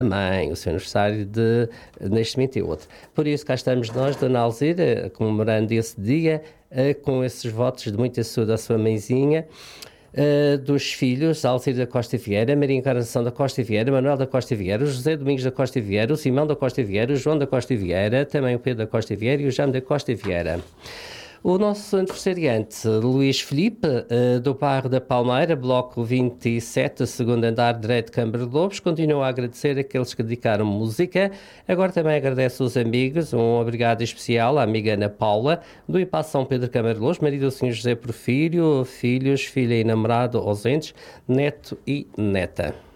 Também, o seu aniversário de nascimento e outro. Por isso, cá estamos nós, Dona Alzira, comemorando esse dia, com esses votos de muita saúde à sua mãezinha, dos filhos, Alzira da Costa Vieira, Maria Encarnação da Costa Vieira, Manuel da Costa Vieira, o José Domingos da Costa Vieira, o Simão da Costa Vieira, o João da Costa Vieira, também o Pedro da Costa Vieira e o Jaime da Costa Vieira. O nosso aniversariante, Luís Filipe, do bairro da Palmeira, bloco 27, segundo andar, direito de Câmara de Lobos, continua a agradecer aqueles que dedicaram música. Agora também agradece aos amigos, um obrigado especial à amiga Ana Paula, do Ipasse São Pedro Câmara de Lobos, marido do Sr. José Porfírio, filhos, filha e namorado ausentes, neto e neta.